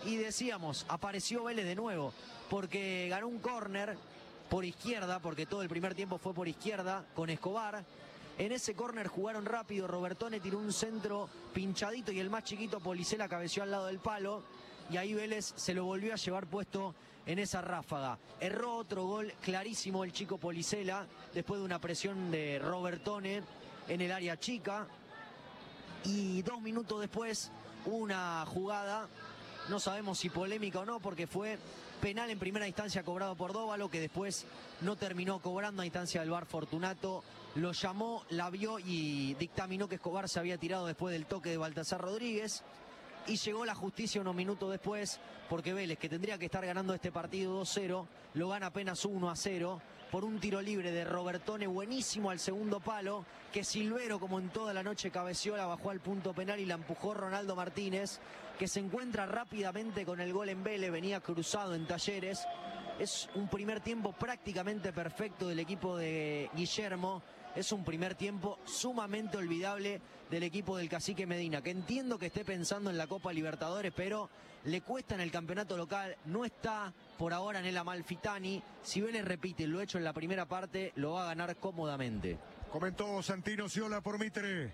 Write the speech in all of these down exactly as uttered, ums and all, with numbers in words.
Y decíamos, apareció Vélez de nuevo, porque ganó un córner por izquierda, porque todo el primer tiempo fue por izquierda, con Escobar. En ese córner jugaron rápido, Robertone tiró un centro pinchadito y el más chiquito, Policella, cabeció al lado del palo. Y ahí Vélez se lo volvió a llevar puesto en esa ráfaga. Erró otro gol clarísimo el chico Policella, después de una presión de Robertone en el área chica. Y dos minutos después, una jugada, no sabemos si polémica o no, porque fue penal en primera instancia cobrado por Dóvalo, que después no terminó cobrando a instancia del V A R Fortunato. Lo llamó, la vio y dictaminó que Escobar se había tirado después del toque de Baltasar Rodríguez. Y llegó la justicia unos minutos después, porque Vélez, que tendría que estar ganando este partido dos cero, lo gana apenas uno a cero por un tiro libre de Robertone buenísimo al segundo palo, que Silvero, como en toda la noche, cabeceó, la bajó al punto penal y la empujó Ronaldo Martínez, que se encuentra rápidamente con el gol en Vélez, venía cruzado en Talleres. Es un primer tiempo prácticamente perfecto del equipo de Guillermo. Es un primer tiempo sumamente olvidable del equipo del Cacique Medina, que entiendo que esté pensando en la Copa Libertadores, pero le cuesta en el campeonato local, no está por ahora en el Amalfitani. Si Vélez repite lo hecho en la primera parte, lo va a ganar cómodamente. Comentó Santino Sciola por Mitre.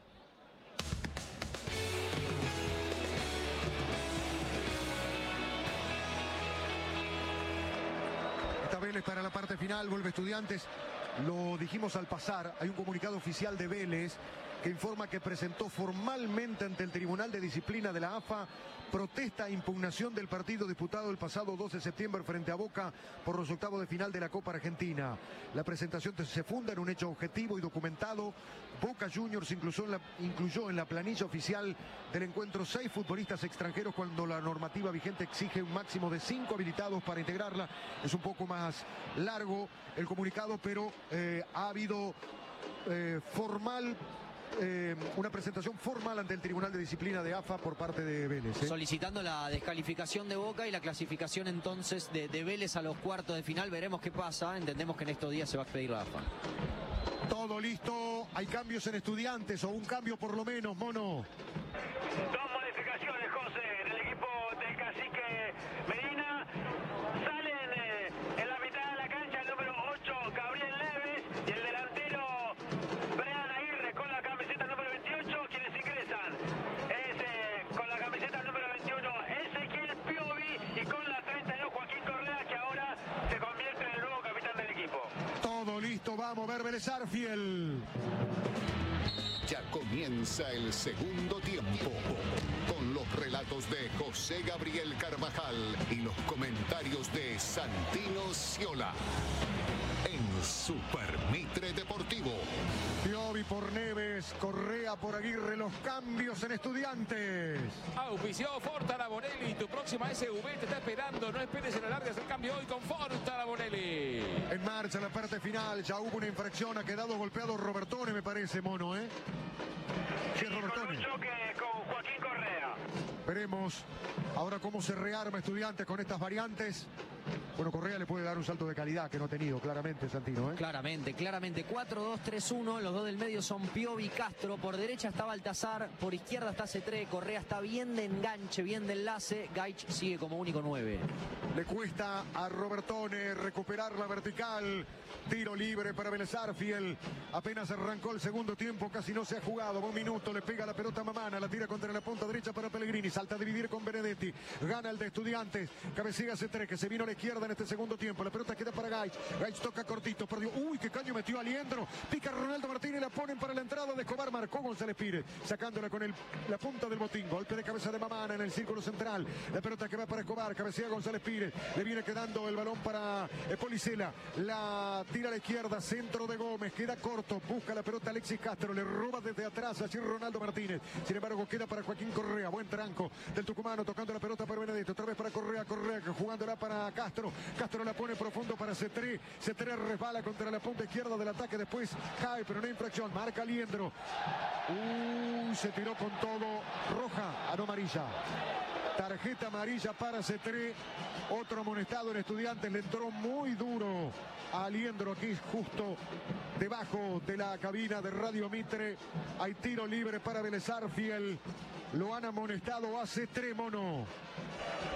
Está Vélez para la parte final, vuelve Estudiantes. Lo dijimos al pasar, hay un comunicado oficial de Vélez que informa que presentó formalmente ante el Tribunal de Disciplina de la A F A protesta e impugnación del partido disputado el pasado doce de septiembre frente a Boca por los octavos de final de la Copa Argentina. La presentación se funda en un hecho objetivo y documentado. Boca Juniors incluyó en la, incluyó en la planilla oficial del encuentro seis futbolistas extranjeros cuando la normativa vigente exige un máximo de cinco habilitados para integrarla. Es un poco más largo el comunicado, pero eh, ha habido eh, formal... Eh, una presentación formal ante el Tribunal de Disciplina de A F A por parte de Vélez. ¿eh? Solicitando la descalificación de Boca y la clasificación entonces de, de Vélez a los cuartos de final. Veremos qué pasa. Entendemos que en estos días se va a expedir la A F A. Todo listo. Hay cambios en Estudiantes, o un cambio por lo menos, Mono. Dos modificaciones, José, en el equipo del Cacique Medina. Salen eh, en la mitad de la cancha el número ocho, Gabriel Neves, y el delantero Brian Aguirre con la camiseta número veintiocho. Quienes ingresan es eh, con la camiseta número veintiuno Ezequiel Piovi, y con la treinta y dos Joaquín Correa, que ahora se convierte en el nuevo capitán del equipo. Todo listo, vamos a ver Vélez Arfiel. Ya comienza el segundo tiempo, con los relatos de José Gabriel Carvajal y los comentarios de Santino Sciola en Super Mitre Deportivo. Piovi por Neves, Correa por Aguirre, los cambios en Estudiantes. Auspició Forta Bonelli, tu próxima S U V te está esperando. No esperes en alargas el cambio hoy con Forta Bonelli. En marcha la parte final, ya hubo una infracción, ha quedado golpeado Robertone, me parece, Mono, ¿eh? Sí, con un choque con Joaquín Correa. Veremos ahora cómo se rearma Estudiantes con estas variantes. Bueno, Correa le puede dar un salto de calidad que no ha tenido, claramente, Santino, ¿eh? Claramente, claramente. cuatro dos tres uno, los dos del medio son Piovi y Castro. Por derecha está Baltasar, por izquierda está Cetré. Correa está bien de enganche, bien de enlace. Gaich sigue como único nueve. Le cuesta a Robertone recuperar la vertical. Tiro libre para Vélez Arfiel. Apenas arrancó el segundo tiempo, casi no se ha jugado. Un minuto, le pega la pelota a Mamana, la tira contra la punta derecha para Pellegrini. Salta a dividir con Benedetti. Gana el de Estudiantes. Cabecea Cetré, que se vino a la izquierda en este segundo tiempo. La pelota queda para Gaich. Gaich toca cortito, perdió. Uy, qué caño metió a Liendro. Pica Ronaldo Martínez, la ponen para la entrada de Escobar. Marcó González Pires, sacándola con el, la punta del botín. Golpe de cabeza de Mamana en el círculo central. La pelota que va para Escobar. Cabecea González Pires. Le viene quedando el balón para eh, Policella. La tira a la izquierda. Centro de Gómez. Queda corto. Busca la pelota Alexis Castro. Le roba desde atrás allí Ronaldo Martínez. Sin embargo, queda para Joaquín Correa. Buen tranco del tucumano. Tocando la pelota para Benedetti. Otra vez para Correa. Correa que jugándola para Castro. Castro la pone profundo para Cetré. Cetré resbala contra la punta izquierda del ataque. Después cae, pero no hay infracción. Marca Liendro. Uy, se tiró con todo. Roja, a no amarilla. Tarjeta amarilla para Cetré. Otro amonestado en Estudiantes. Le entró muy duro a Liendro aquí justo debajo de la cabina de Radio Mitre. Hay tiro libre para Vélez Arfiel. Lo han amonestado a Cetré, Mono.